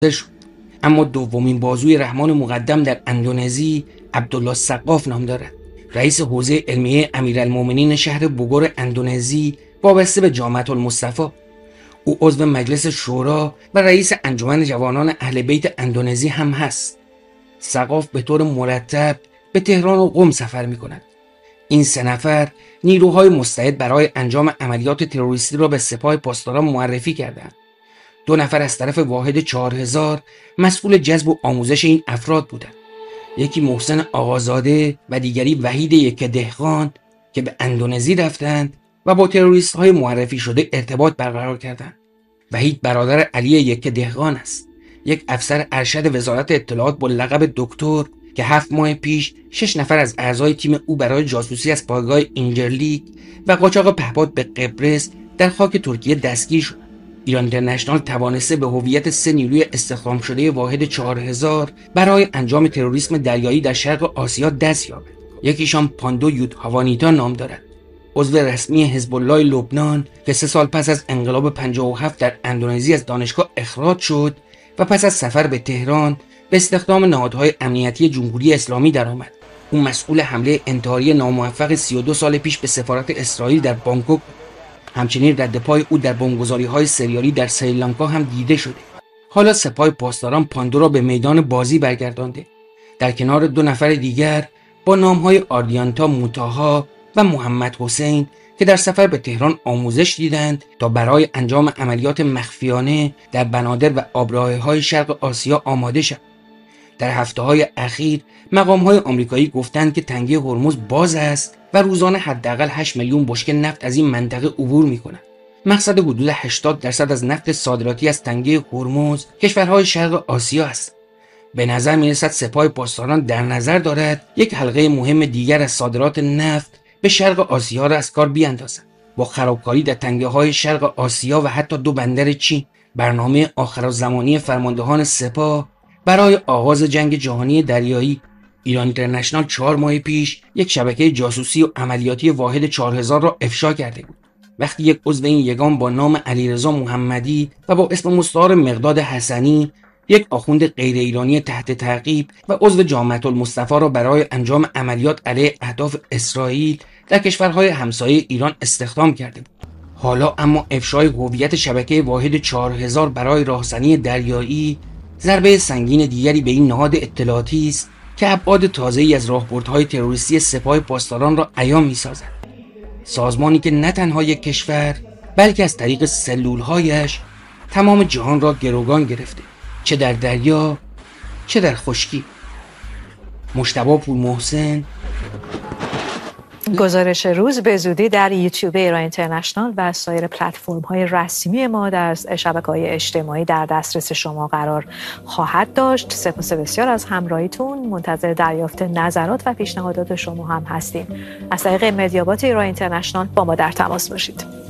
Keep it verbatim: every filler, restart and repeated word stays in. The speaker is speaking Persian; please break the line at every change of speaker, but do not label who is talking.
شد. اما دومین بازوی رحمان مقدم در اندونزی عبدالله سقاف نام دارد. رئیس حوزه علمیه امیرالمومنین شهر بوگور اندونزی وابسته به جامعه المصطفی. او عضو مجلس شورا و رئیس انجمن جوانان اهل بیت اندونزی هم هست. سقاف به طور مرتب به تهران و قم سفر می کند. این سه نفر نیروهای مستعد برای انجام عملیات تروریستی را به سپاه پاسداران معرفی کردند. دو نفر از طرف واحد چهار هزار مسئول جذب و آموزش این افراد بودند. یکی محسن آقازاده و دیگری وحید یک دهقان که به اندونزی رفتند و با تروریست های معرفی شده ارتباط برقرار کردند. وحید برادر علی یک دهقان است، یک افسر ارشد وزارت اطلاعات با لقب دکتر که هفت ماه پیش شش نفر از اعضای تیم او برای جاسوسی از پایگاه اینجرلیک و قاچاق پهپاد به قبرس در خاک ترکیه دستگیر شد. ایران اینترنشنال توانسته به هویت سه نیروی استخدام شده واحد چهار هزار برای انجام تروریسم دریایی در شرق آسیا دست یابد. یکیشان پاندو یود هاوانیتا نام دارد، عضو رسمی حزب الله لبنان که سه سال پس از انقلاب پنجاه و هفت در اندونزی از دانشگاه اخراج شد و پس از سفر به تهران به استخدام نهادهای امنیتی جمهوری اسلامی درآمد. او مسئول حمله انتحاری ناموفق سی و دو سال پیش به سفارت اسرائیل در بانکوک. همچنین رد پای او در بمبگذاری‌های سریالی در سریلانکا هم دیده شده. حالا سپاه پاسداران پاندو را به میدان بازی برگردانده، در کنار دو نفر دیگر با نام‌های آردیانتا موتاها و محمد حسین که در سفر به تهران آموزش دیدند تا برای انجام عملیات مخفیانه در بنادر و آبراهه‌های شرق آسیا آماده شوند. در هفته‌های اخیر مقام‌های آمریکایی گفتند که تنگه هرمز باز است و روزانه حداقل هشت میلیون بشکه نفت از این منطقه عبور می‌کنند. مقصد حدود هشتاد درصد از نفت صادراتی از تنگه هرمز کشورهای شرق آسیا است. به نظر می‌رسد سپاه پاسداران در نظر دارد یک حلقه مهم دیگر از صادرات نفت به شرق آسیا را از کار بیاندازد. با خرابکاری در تنگه‌های شرق آسیا و حتی دو بندر چین، برنامه آخرالزمانی فرماندهان سپاه برای آغاز جنگ جهانی دریایی. ایران اینترنشنال چهار ماه پیش یک شبکه جاسوسی و عملیاتی واحد چهار هزار را افشا کرده بود. وقتی یک عضو این یگان با نام علیرضا محمدی و با اسم مستعار مقداد حسنی، یک آخوند غیر ایرانی تحت تعقیب و عضو جامعه المصطفی را برای انجام عملیات علیه اهداف اسرائیل در کشورهای همسایه ایران استخدام کرده بود. حالا اما افشای هویت شبکه واحد چهار هزار برای راهزنی دریایی ضربه سنگین دیگری به این نهاد اطلاعاتی است که ابعاد تازه‌ای از راهبردهای تروریستی سپاه پاسداران را عیان می‌سازد. سازمانی که نه تنها یک کشور بلکه از طریق سلول‌هایش تمام جهان را گروگان گرفته، چه در دریا چه در خشکی. مجتبی پور محسن.
گزارش روز به زودی در یوتیوب ایران اینترنشنال و سایر پلتفرم‌های رسمی ما در شبکه‌های اجتماعی در دسترس شما قرار خواهد داشت. سپاس بسیار از همراهیتون. منتظر دریافت نظرات و پیشنهادات شما هم هستیم. از طریق مدیابات ایران اینترنشنال با ما در تماس باشید.